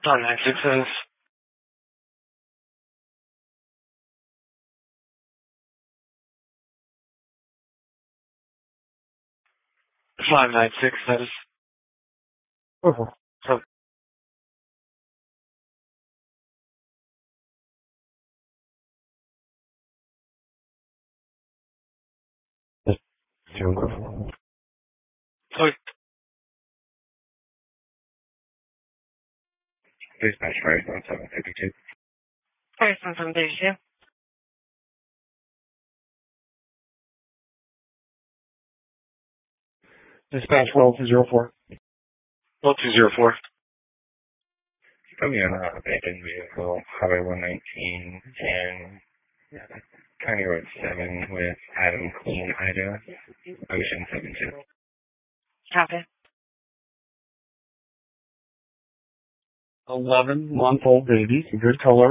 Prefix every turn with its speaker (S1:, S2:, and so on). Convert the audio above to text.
S1: 596 596 that is.
S2: Okay.
S1: So, so
S2: Dispatch 51752.
S1: 572.
S2: Dispatch 1204.
S1: 1204.
S2: Put me on a abandoned vehicle, Highway 119, and County Road 7 with Adam Clean, Ida, Ocean 72.
S1: Copy.
S2: 11-month-old baby, good color.